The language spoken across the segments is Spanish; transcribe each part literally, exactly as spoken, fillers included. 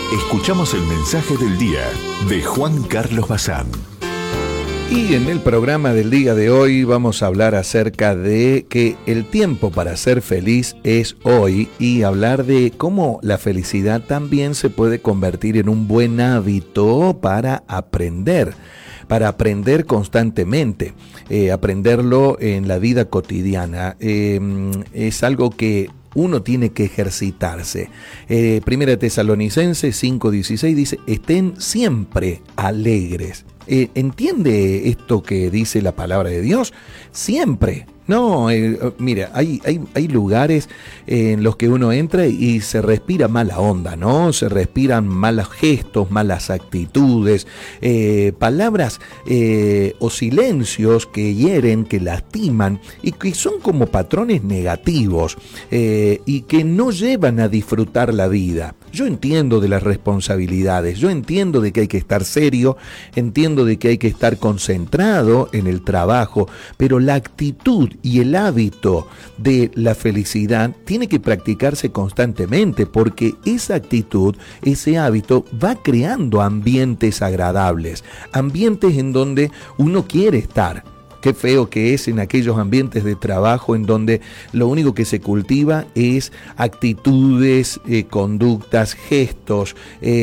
Escuchamos el mensaje del día de Juan Carlos Bazán. Y en el programa del día de hoy vamos a hablar acerca de que el tiempo para ser feliz es hoy y hablar de cómo la felicidad también se puede convertir en un buen hábito para aprender. para aprender constantemente, eh, aprenderlo en la vida cotidiana. Eh, es algo que uno tiene que ejercitarse. Eh, Primera Tesalonicenses cinco dieciséis dice, estén siempre alegres. Eh, ¿Entiende esto que dice la palabra de Dios? Siempre. No, eh, mira, hay, hay, hay lugares en los que uno entra y se respira mala onda, ¿no? Se respiran malos gestos, malas actitudes, eh, palabras eh, o silencios que hieren, que lastiman y que son como patrones negativos eh, y que no llevan a disfrutar la vida. Yo entiendo de las responsabilidades, yo entiendo de que hay que estar serio, entiendo de que hay que estar concentrado en el trabajo, pero la actitud y el hábito de la felicidad tiene que practicarse constantemente porque esa actitud, ese hábito va creando ambientes agradables, ambientes en donde uno quiere estar. Qué feo que es en aquellos ambientes de trabajo en donde lo único que se cultiva es actitudes, eh, conductas, gestos,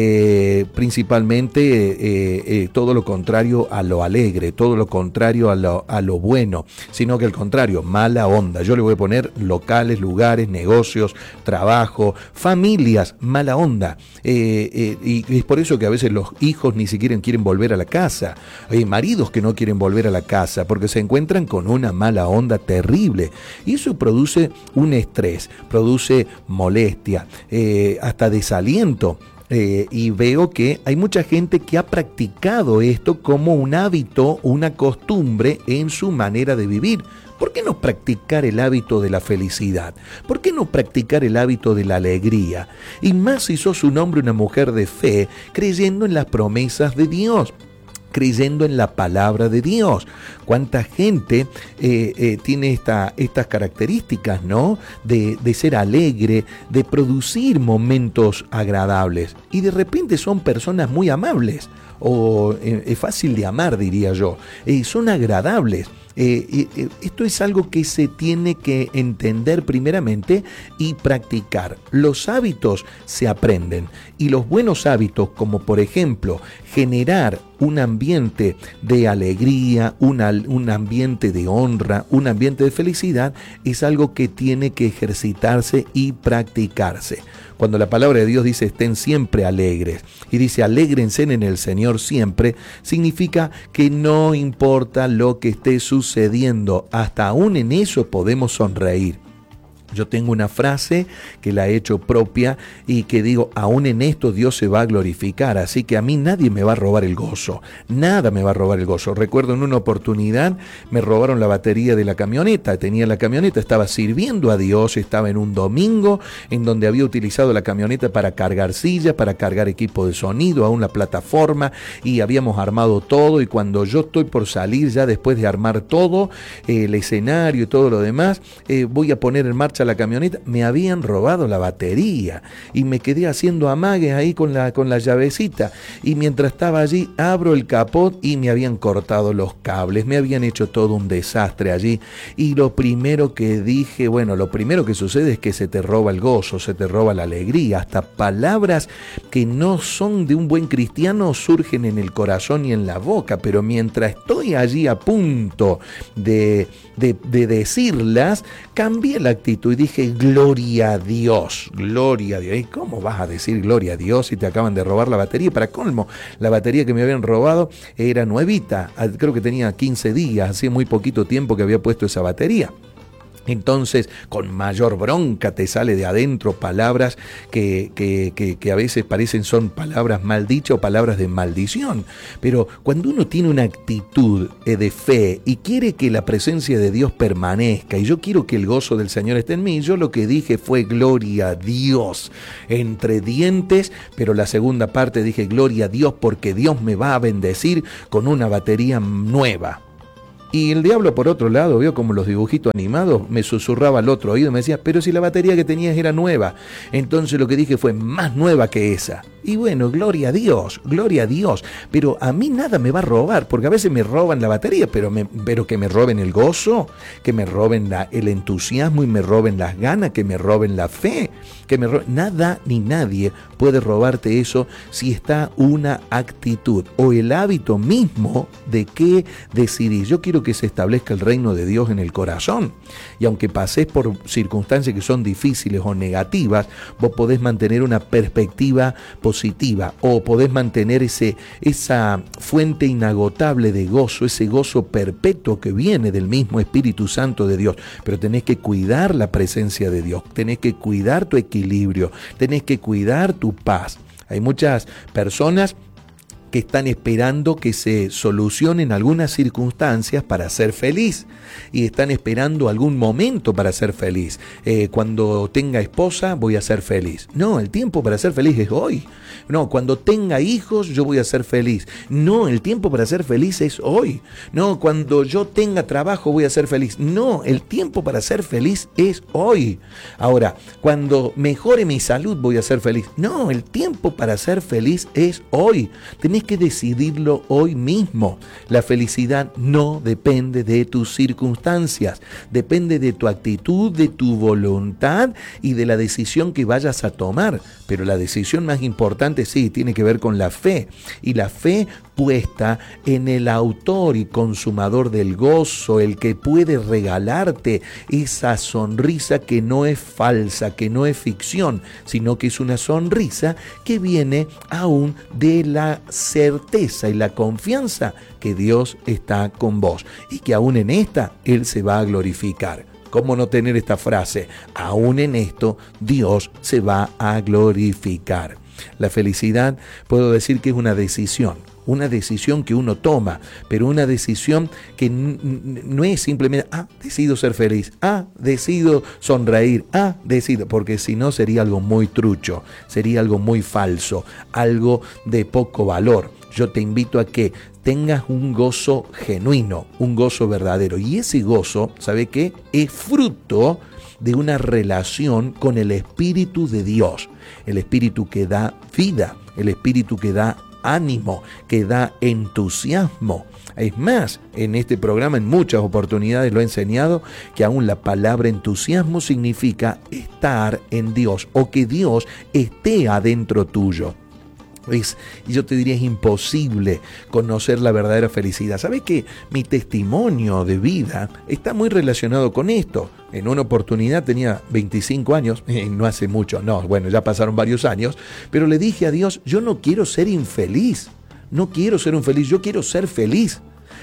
eh, principalmente eh, eh, todo lo contrario a lo alegre, todo lo contrario a lo, a lo bueno, sino que al contrario, mala onda. Yo le voy a poner locales, lugares, negocios, trabajo, familias, mala onda. Eh, eh, y es por eso que a veces los hijos ni siquiera quieren volver a la casa. Hay maridos que no quieren volver a la casa porque se encuentran con una mala onda terrible y eso produce un estrés, produce molestia, eh, hasta desaliento. Eh, y veo que hay mucha gente que ha practicado esto como un hábito, una costumbre en su manera de vivir. ¿Por qué no practicar el hábito de la felicidad? ¿Por qué no practicar el hábito de la alegría? Y más si sos un hombre o una mujer de fe, creyendo en las promesas de Dios, creyendo en la palabra de Dios. Cuánta gente eh, eh, tiene esta, estas características, ¿no? De, de ser alegre, de producir momentos agradables. Y de repente son personas muy amables, o eh, es fácil de amar, diría yo. Eh, son agradables. Eh, eh, esto es algo que se tiene que entender primeramente y practicar. Los hábitos se aprenden y los buenos hábitos, como por ejemplo generar un ambiente de alegría, una, un ambiente de honra, un ambiente de felicidad, es algo que tiene que ejercitarse y practicarse. Cuando la palabra de Dios dice estén siempre alegres y dice alégrense en el Señor siempre, significa que no importa lo que esté sucediendo, hasta aún en eso podemos sonreír. Yo tengo una frase que la he hecho propia y que digo, aún en esto Dios se va a glorificar, así que a mí nadie me va a robar el gozo, nada me va a robar el gozo. Recuerdo en una oportunidad me robaron la batería de la camioneta, tenía la camioneta, estaba sirviendo a Dios, estaba en un domingo en donde había utilizado la camioneta para cargar sillas, para cargar equipo de sonido, aún la plataforma, y habíamos armado todo, y cuando yo estoy por salir ya después de armar todo, eh, el escenario y todo lo demás, eh, voy a poner en marcha la camioneta, me habían robado la batería y me quedé haciendo amagues ahí con la, con la llavecita, y mientras estaba allí abro el capot y me habían cortado los cables, me habían hecho todo un desastre allí, y lo primero que dije, bueno, lo primero que sucede es que se te roba el gozo, se te roba la alegría, hasta palabras que no son de un buen cristiano surgen en el corazón y en la boca, pero mientras estoy allí a punto de, de, de decirlas, cambié la actitud y dije, gloria a Dios, gloria a Dios. ¿Y cómo vas a decir gloria a Dios si te acaban de robar la batería? Para colmo, la batería que me habían robado era nuevita, creo que tenía quince días, hacía muy poquito tiempo que había puesto esa batería. Entonces, con mayor bronca te sale de adentro palabras que, que, que, que a veces parecen son palabras mal dichas o palabras de maldición. Pero cuando uno tiene una actitud de fe y quiere que la presencia de Dios permanezca, y yo quiero que el gozo del Señor esté en mí, yo lo que dije fue gloria a Dios, entre dientes, pero la segunda parte dije gloria a Dios porque Dios me va a bendecir con una batería nueva. Y el diablo, por otro lado, vio como los dibujitos animados, me susurraba al otro oído y me decía, pero si la batería que tenías era nueva. Entonces lo que dije fue, más nueva que esa. Y bueno, gloria a Dios, gloria a Dios. Pero a mí nada me va a robar, porque a veces me roban la batería, pero, me, pero que me roben el gozo, que me roben la, el entusiasmo y me roben las ganas, que me roben la fe, que me roben. Nada ni nadie puede robarte eso si está una actitud o el hábito mismo de que decidís. Yo quiero que se establezca el reino de Dios en el corazón. Y aunque pases por circunstancias que son difíciles o negativas, vos podés mantener una perspectiva positiva o podés mantener ese, esa fuente inagotable de gozo, ese gozo perpetuo que viene del mismo Espíritu Santo de Dios. Pero tenés que cuidar la presencia de Dios, tenés que cuidar tu equilibrio, tenés que cuidar tu paz. Hay muchas personas que están esperando que se solucionen algunas circunstancias para ser feliz y están esperando algún momento para ser feliz. Eh, cuando tenga esposa voy a ser feliz. No, el tiempo para ser feliz es hoy. No, cuando tenga hijos yo voy a ser feliz. No, el tiempo para ser feliz es hoy. No, cuando yo tenga trabajo voy a ser feliz. No, el tiempo para ser feliz es hoy. Ahora, cuando mejore mi salud voy a ser feliz. No, el tiempo para ser feliz es hoy. Tenés que decidirlo hoy mismo. La felicidad no depende de tus circunstancias, depende de tu actitud, de tu voluntad y de la decisión que vayas a tomar. Pero la decisión más importante sí tiene que ver con la fe, y la fe puesta en el autor y consumador del gozo, el que puede regalarte esa sonrisa que no es falsa, que no es ficción, sino que es una sonrisa que viene aún de la certeza y la confianza que Dios está con vos y que aún en esta Él se va a glorificar. ¿Cómo no tener esta frase? Aún en esto Dios se va a glorificar. La felicidad, puedo decir que es una decisión, una decisión que uno toma, pero una decisión que n- n- no es simplemente, ah, decido ser feliz, ah, decido sonreír, ah, decido, porque si no sería algo muy trucho, sería algo muy falso, algo de poco valor. Yo te invito a que tengas un gozo genuino, un gozo verdadero, y ese gozo, ¿sabe qué? Es fruto de una relación con el Espíritu de Dios, el Espíritu que da vida, el Espíritu que da ánimo, que da entusiasmo. Es más, en este programa en muchas oportunidades lo he enseñado, que aún la palabra entusiasmo significa estar en Dios o que Dios esté adentro tuyo. Es, yo te diría, es imposible conocer la verdadera felicidad. ¿Sabes que mi testimonio de vida está muy relacionado con esto? En una oportunidad tenía veinticinco años, eh, no hace mucho, no, bueno, ya pasaron varios años, pero le dije a Dios, yo no quiero ser infeliz, no quiero ser infeliz, yo quiero ser feliz.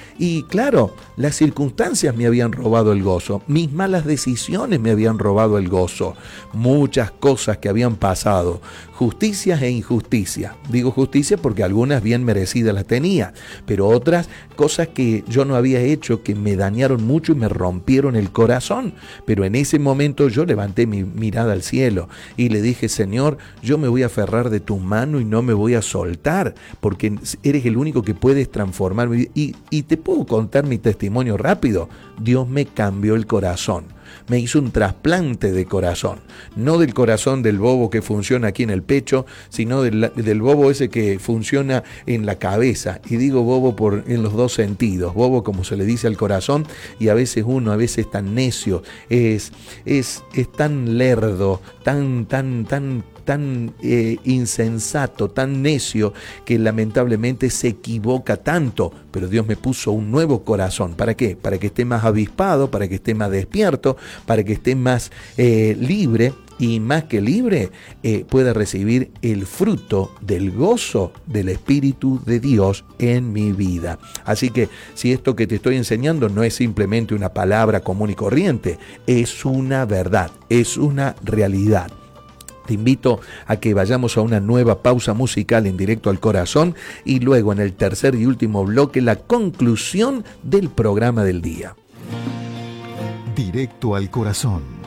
Y claro, las circunstancias me habían robado el gozo, mis malas decisiones me habían robado el gozo, muchas cosas que habían pasado, justicias e injusticias. Digo justicia porque algunas bien merecidas las tenía, pero otras cosas que yo no había hecho que me dañaron mucho y me rompieron el corazón. Pero en ese momento yo levanté mi mirada al cielo y le dije, Señor, yo me voy a aferrar de tu mano y no me voy a soltar, porque eres el único que puedes transformarme. Y, y te puedo contar mi testimonio rápido. Dios me cambió el corazón. Me hizo un trasplante de corazón, no del corazón del bobo que funciona aquí en el pecho, sino del, del bobo ese que funciona en la cabeza. Y digo bobo por, en los dos sentidos, bobo como se le dice al corazón, y a veces uno, a veces tan necio, es, es, es tan lerdo, tan, tan, tan... tan eh, insensato, tan necio, que lamentablemente se equivoca tanto. Pero Dios me puso un nuevo corazón. ¿Para qué? Para que esté más avispado, para que esté más despierto, para que esté más eh, libre, y más que libre, eh, pueda recibir el fruto del gozo del Espíritu de Dios en mi vida. Así que si esto que te estoy enseñando no es simplemente una palabra común y corriente, es una verdad, es una realidad. Te invito a que vayamos a una nueva pausa musical en Directo al Corazón y luego en el tercer y último bloque la conclusión del programa del día. Directo al Corazón.